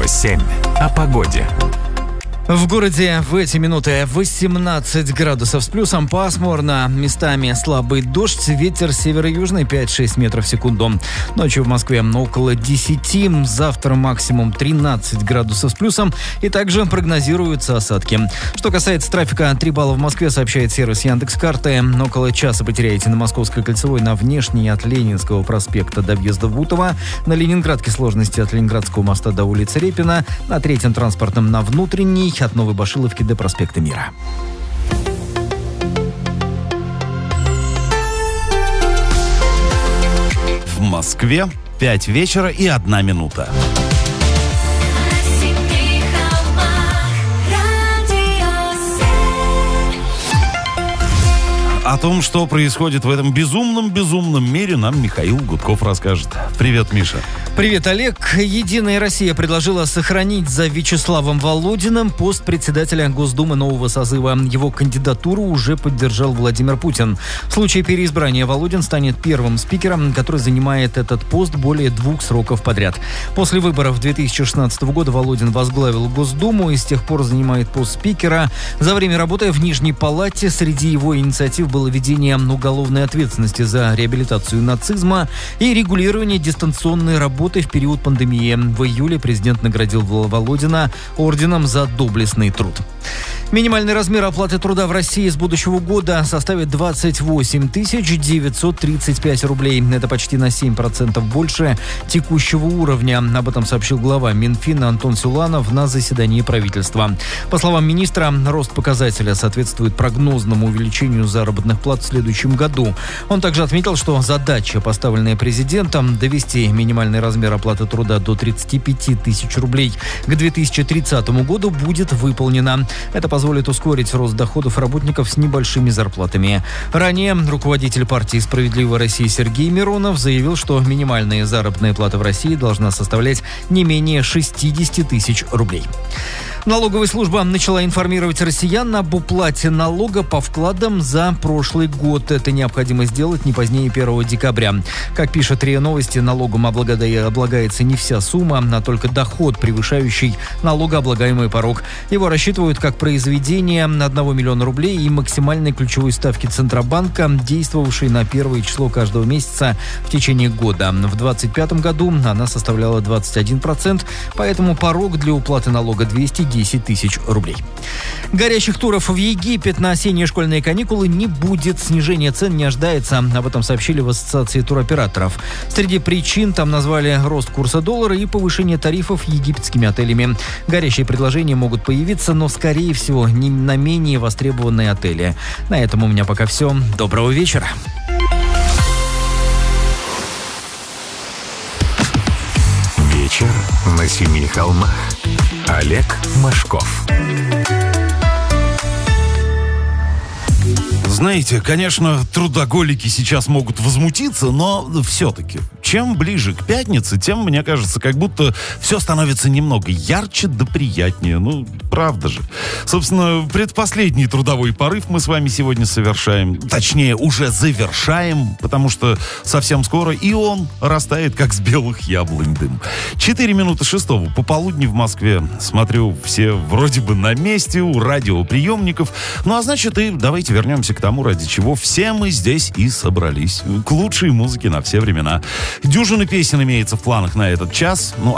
Радио 7. О погоде. В городе в эти минуты 18 градусов с плюсом, пасмурно, местами слабый дождь, ветер северо-южный 5-6 метров в секунду. Ночью в Москве около 10, завтра максимум 13 градусов с плюсом и также прогнозируются осадки. Что касается трафика, 3 балла в Москве, сообщает сервис Яндекс.Карты. Около часа потеряете на Московской кольцевой на внешней от Ленинского проспекта до въезда в Бутово, на Ленинградке сложности от Ленинградского моста до улицы Репина, на третьем транспортном на внутренней от Новой Башиловки до проспекта Мира. В Москве 5 вечера и 1 минута. О том, что происходит в этом безумном мире, нам Михаил Гудков расскажет. Привет, Миша. Привет, Олег. «Единая Россия» предложила сохранить за Вячеславом Володиным пост председателя Госдумы нового созыва. Его кандидатуру уже поддержал Владимир Путин. В случае переизбрания Володин станет первым спикером, который занимает этот пост более 2 сроков подряд. После выборов 2016 года Володин возглавил Госдуму и с тех пор занимает пост спикера. За время работы в Нижней Палате среди его инициатив было введение уголовной ответственности за реабилитацию нацизма и регулирование дистанционной работы в период пандемии. В июле президент наградил Володина орденом за доблестный труд. Минимальный размер оплаты труда в России с будущего года составит 28 935 рублей. Это почти на 7% больше текущего уровня. Об этом сообщил глава Минфина Антон Силуанов на заседании правительства. По словам министра, рост показателя соответствует прогнозному увеличению заработных плат в следующем году. Он также отметил, что задача, поставленная президентом, довести минимальный размер оплаты труда до 35 тысяч рублей к 2030 году будет выполнена. Это позволит ускорить рост доходов работников с небольшими зарплатами. Ранее руководитель партии «Справедливая Россия» Сергей Миронов заявил, что минимальная заработная плата в России должна составлять не менее 60 тысяч рублей. Налоговая служба начала информировать россиян об уплате налога по вкладам за прошлый год. Это необходимо сделать не позднее 1 декабря. Как пишет РИА Новости, налогом облагается не вся сумма, а только доход, превышающий налогооблагаемый порог. Его рассчитывают как произведение 1 миллиона рублей и максимальной ключевой ставки Центробанка, действовавшей на 1 число каждого месяца в течение года. В 2025 году она составляла 21%, поэтому порог для уплаты налога 210 тысяч рублей. Горящих туров в Египет на осенние школьные каникулы не будет. Снижение цен не ожидается. Об этом сообщили в Ассоциации туроператоров. Среди причин там назвали рост курса доллара и повышение тарифов египетскими отелями. Горящие предложения могут появиться, но, скорее всего, не на менее востребованные отели. На этом у меня пока все. Доброго вечера. Вечер на 7 холмах. Олег Машков. Знаете, конечно, трудоголики сейчас могут возмутиться, но все-таки, чем ближе к пятнице, тем, мне кажется, как будто все становится немного ярче да приятнее. Ну, правда же. Собственно, предпоследний трудовой порыв мы с вами сегодня совершаем. Точнее, уже завершаем, потому что совсем скоро и он растает, как с белых яблонь дым. 4 минуты 6 пополудни в Москве. Смотрю, все вроде бы на месте, у радиоприемников. Ну, а значит, и давайте вернемся к тому, ради чего все мы здесь и собрались. К лучшей музыке на все времена. Дюжина песен имеется в планах на этот час. Ну,